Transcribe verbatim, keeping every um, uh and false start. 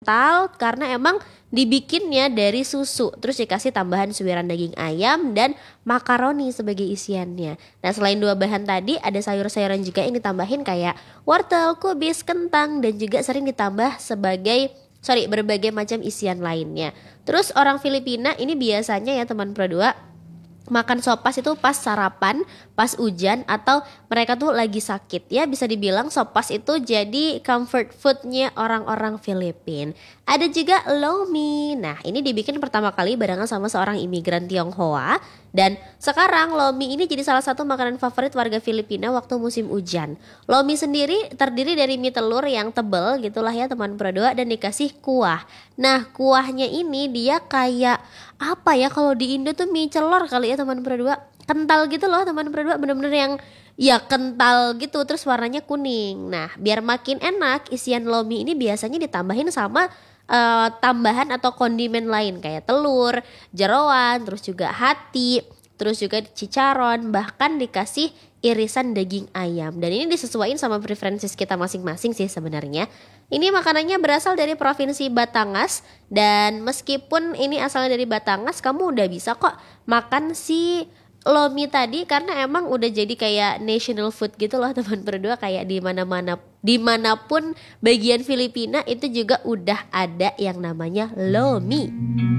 kental karena emang dibikinnya dari susu, terus dikasih tambahan suiran daging ayam dan makaroni sebagai isiannya. Nah selain dua bahan tadi ada sayur-sayuran juga yang ditambahin kayak wortel, kubis, kentang dan juga sering ditambah sebagai sorry berbagai macam isian lainnya. Terus orang Filipina ini biasanya ya teman Pro dua makan sopas itu pas sarapan, pas hujan atau mereka tuh lagi sakit ya, bisa dibilang sopas itu jadi comfort foodnya orang-orang Filipina. Ada juga lomi. Nah ini dibikin pertama kali barengan sama seorang imigran Tionghoa dan sekarang lomi ini jadi salah satu makanan favorit warga Filipina waktu musim hujan. Lomi sendiri terdiri dari mie telur yang tebel gitulah ya teman Pro dua dan dikasih kuah. Nah kuahnya ini dia kayak apa ya, kalau di Indo tuh mie celor kali ya teman Pro dua, kental gitu loh teman Pro dua, bener-bener yang ya kental gitu terus warnanya kuning. Nah biar makin enak isian lomi ini biasanya ditambahin sama Uh, tambahan atau kondimen lain kayak telur, jeroan, terus juga hati, terus juga cicaron, bahkan dikasih irisan daging ayam. Dan ini disesuaikan sama preferensi kita masing-masing sih sebenarnya. Ini makanannya berasal dari provinsi Batangas dan meskipun ini asalnya dari Batangas, kamu udah bisa kok makan si lomi tadi karena emang udah jadi kayak national food gitu loh teman berdua, kayak di mana-mana dimanapun bagian Filipina itu juga udah ada yang namanya lomi.